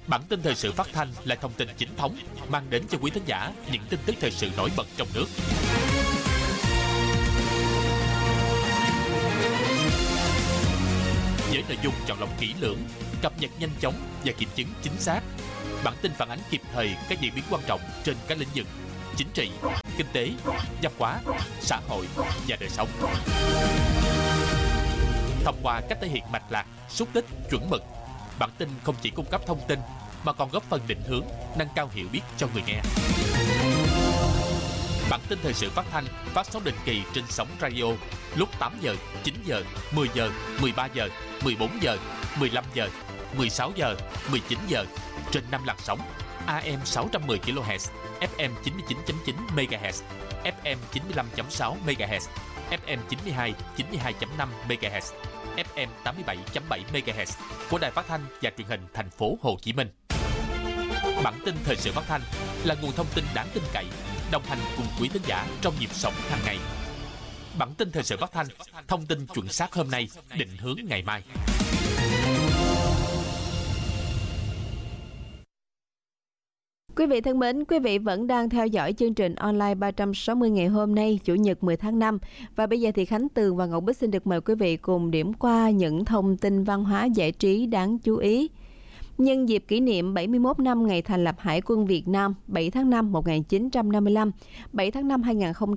Bản tin thời sự phát thanh là thông tin chính thống, mang đến cho quý thính giả những tin tức thời sự nổi bật trong nước. Với nội dung chọn lọc kỹ lưỡng, cập nhật nhanh chóng và kiểm chứng chính xác. Bản tin phản ánh kịp thời các diễn biến quan trọng trên các lĩnh vực chính trị, kinh tế, văn hóa, xã hội và đời sống. Thông qua cách thể hiện mạch lạc, xúc tích, chuẩn mực, bản tin không chỉ cung cấp thông tin mà còn góp phần định hướng, nâng cao hiểu biết cho người nghe. Bản tin thời sự phát thanh phát sóng định kỳ trên sóng radio lúc 8 giờ, 9 giờ, 10 giờ, 13 giờ, 14 giờ, 15 giờ, 16 giờ, 19 giờ trên 5 làn sóng AM 610 kHz, FM 99.9 MHz, FM 95.6 MHz, FM 92, 92.5 MHz, FM 87.7 MHz của Đài Phát thanh và Truyền hình Thành phố Hồ Chí Minh. Bản tin thời sự phát thanh là nguồn thông tin đáng tin cậy, đồng hành cùng quý thính giả trong nhịp sống hàng ngày. Bản tin thời sự phát thanh, thông tin chuẩn xác hôm nay, định hướng ngày mai. Quý vị thân mến, quý vị vẫn đang theo dõi chương trình online 360 ngày hôm nay, Chủ nhật 10 tháng 5. Và bây giờ thì Khánh Tường và Ngọc Bích xin được mời quý vị cùng điểm qua những thông tin văn hóa giải trí đáng chú ý. Nhân dịp kỷ niệm 71 năm ngày thành lập Hải quân Việt Nam 7 tháng 5 1955, 7 tháng 5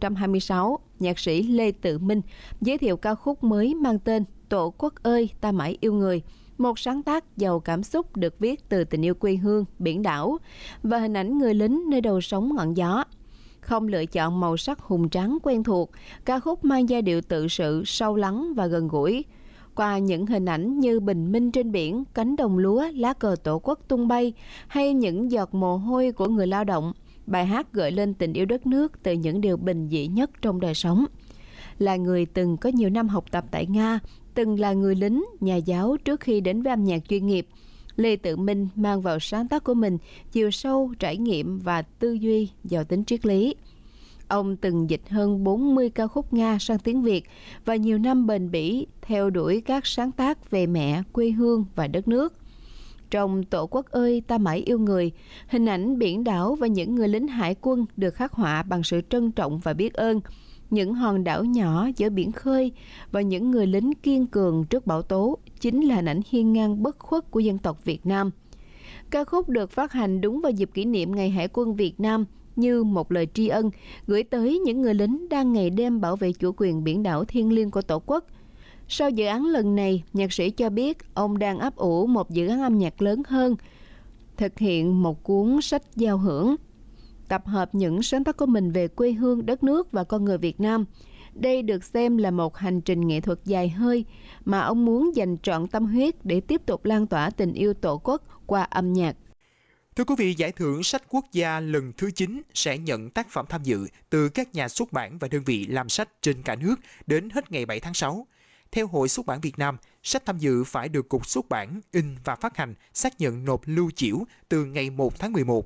2026, nhạc sĩ Lê Tự Minh giới thiệu ca khúc mới mang tên Tổ quốc ơi ta mãi yêu người, một sáng tác giàu cảm xúc được viết từ tình yêu quê hương, biển đảo và hình ảnh người lính nơi đầu sóng ngọn gió. Không lựa chọn màu sắc hùng tráng quen thuộc, ca khúc mang giai điệu tự sự, sâu lắng và gần gũi. Qua những hình ảnh như bình minh trên biển, cánh đồng lúa, lá cờ tổ quốc tung bay hay những giọt mồ hôi của người lao động, bài hát gợi lên tình yêu đất nước từ những điều bình dị nhất trong đời sống. Là người từng có nhiều năm học tập tại Nga, từng là người lính, nhà giáo trước khi đến với âm nhạc chuyên nghiệp, Lê Tự Minh mang vào sáng tác của mình chiều sâu, trải nghiệm và tư duy giàu tính triết lý. Ông từng dịch hơn 40 ca khúc Nga sang tiếng Việt và nhiều năm bền bỉ theo đuổi các sáng tác về mẹ, quê hương và đất nước. Trong Tổ quốc ơi ta mãi yêu người, hình ảnh biển đảo và những người lính hải quân được khắc họa bằng sự trân trọng và biết ơn. Những hòn đảo nhỏ giữa biển khơi và những người lính kiên cường trước bão tố chính là hình ảnh hiên ngang bất khuất của dân tộc Việt Nam. Ca khúc được phát hành đúng vào dịp kỷ niệm Ngày Hải quân Việt Nam như một lời tri ân gửi tới những người lính đang ngày đêm bảo vệ chủ quyền biển đảo thiêng liêng của Tổ quốc. Sau dự án lần này, nhạc sĩ cho biết ông đang ấp ủ một dự án âm nhạc lớn hơn, thực hiện một cuốn sách giao hưởng, tập hợp những sáng tác của mình về quê hương, đất nước và con người Việt Nam. Đây được xem là một hành trình nghệ thuật dài hơi mà ông muốn dành trọn tâm huyết để tiếp tục lan tỏa tình yêu Tổ quốc qua âm nhạc. Thưa quý vị, Giải thưởng Sách Quốc gia lần thứ 9 sẽ nhận tác phẩm tham dự từ các nhà xuất bản và đơn vị làm sách trên cả nước đến hết ngày 7 tháng 6. Theo Hội Xuất bản Việt Nam, sách tham dự phải được Cục Xuất bản, in và phát hành xác nhận nộp lưu trĩu từ ngày 1 tháng 11,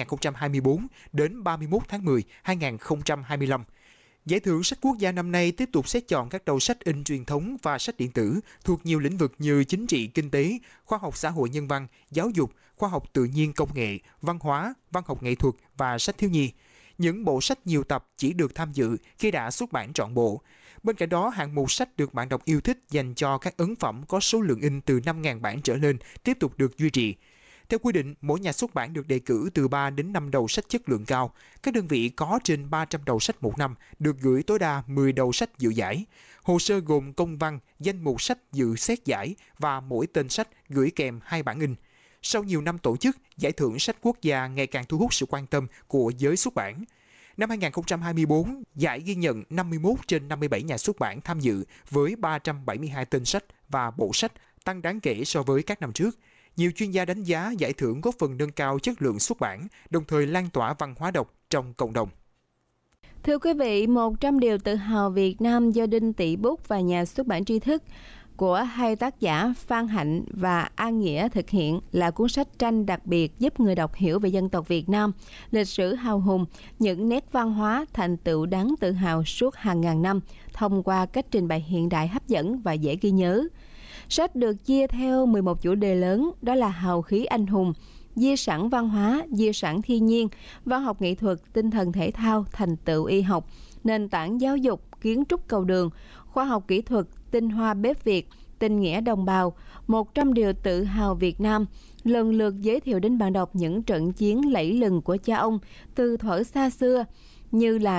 2024 đến 31 tháng 10, 2025. Giải thưởng Sách Quốc gia năm nay tiếp tục xét chọn các đầu sách in truyền thống và sách điện tử thuộc nhiều lĩnh vực như chính trị, kinh tế, khoa học xã hội nhân văn, giáo dục, khoa học tự nhiên công nghệ, văn hóa, văn học nghệ thuật và sách thiếu nhi. Những bộ sách nhiều tập chỉ được tham dự khi đã xuất bản trọn bộ. Bên cạnh đó, hạng mục sách được bạn đọc yêu thích dành cho các ấn phẩm có số lượng in từ 5.000 bản trở lên tiếp tục được duy trì. Theo quy định, mỗi nhà xuất bản được đề cử từ 3 đến 5 đầu sách chất lượng cao. Các đơn vị có trên 300 đầu sách một năm được gửi tối đa 10 đầu sách dự giải. Hồ sơ gồm công văn, danh mục sách dự xét giải và mỗi tên sách gửi kèm 2 bản in. Sau nhiều năm tổ chức, Giải thưởng Sách Quốc gia ngày càng thu hút sự quan tâm của giới xuất bản. Năm 2024, giải ghi nhận 51 trên 57 nhà xuất bản tham dự với 372 tên sách và bộ sách, tăng đáng kể so với các năm trước. Nhiều chuyên gia đánh giá giải thưởng góp phần nâng cao chất lượng xuất bản, đồng thời lan tỏa văn hóa đọc trong cộng đồng. Thưa quý vị, 100 điều tự hào Việt Nam do Đinh Tị Bút và nhà xuất bản Tri Thức của hai tác giả Phan Hạnh và An Nghĩa thực hiện là cuốn sách tranh đặc biệt giúp người đọc hiểu về dân tộc Việt Nam, lịch sử hào hùng, những nét văn hóa, thành tựu đáng tự hào suốt hàng ngàn năm thông qua cách trình bày hiện đại hấp dẫn và dễ ghi nhớ. Sách được chia theo 11 chủ đề lớn, đó là hào khí anh hùng, di sản văn hóa, di sản thiên nhiên, văn học nghệ thuật, tinh thần thể thao, thành tựu y học, nền tảng giáo dục, kiến trúc cầu đường, khoa học kỹ thuật, tinh hoa bếp Việt, tình nghĩa đồng bào, 100 điều tự hào Việt Nam, lần lượt giới thiệu đến bạn đọc những trận chiến lẫy lừng của cha ông từ thuở xa xưa như là